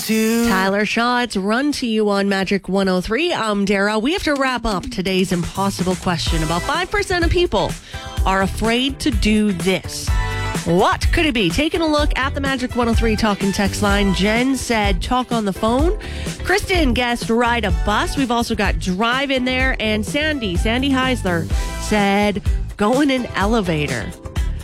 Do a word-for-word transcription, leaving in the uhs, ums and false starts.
to. Tyler Shaw, it's Run to You on Magic one oh three. I'm Dara. We have to wrap up today's impossible question. About five percent of people are afraid to do this. What could it be? Taking a look at the Magic one oh three talking text line. Jen said talk on the phone. Kristen guessed ride a bus. We've also got drive in there. And Sandy, Sandy Heisler said go in an elevator.